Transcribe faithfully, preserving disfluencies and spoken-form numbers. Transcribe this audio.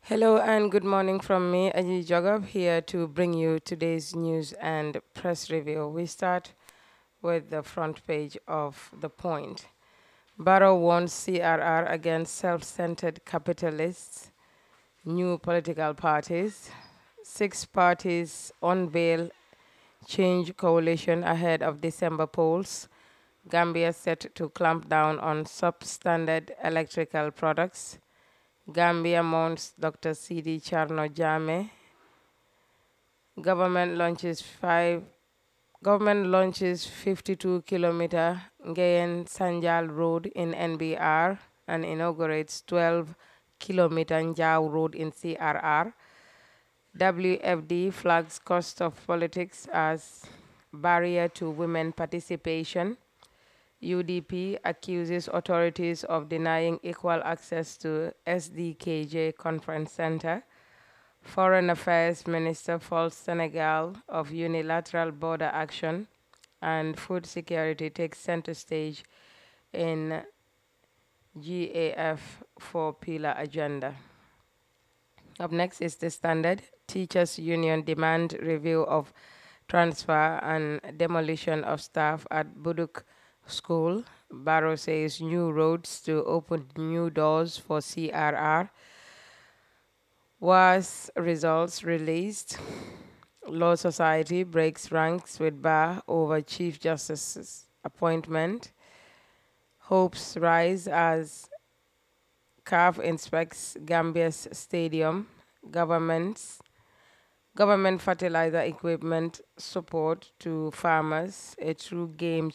Hello and good morning from me, Aji Jagab, here to bring you today's news and press review. We start with the front page of The Point. Barrow warns C R R against self-centered capitalists, new political parties. Six parties unveil change coalition ahead of December polls. Gambia set to clamp down on substandard electrical products. Gambia mounts Doctor Sidi Charno Jame. Government launches five. Government launches fifty-two kilometer Ngayen Sanjal Road in N B R and inaugurates twelve kilometer Njau Road in C R R. W F D flags cost of politics as barrier to women participation. U D P accuses authorities of denying equal access to S D K J Conference Center. Foreign Affairs Minister faults Senegal of unilateral border action, and food security takes center stage in G A F four pillar agenda. Up next is the Standard. Teachers Union demand review of transfer and demolition of staff at Buduk School. Barrow says new roads to open new doors for C R R. Was results released. Law Society breaks ranks with Bar over Chief Justice's appointment. Hopes rise as C A F inspects Gambia's stadium. Governments Government fertilizer equipment support to farmers, a true game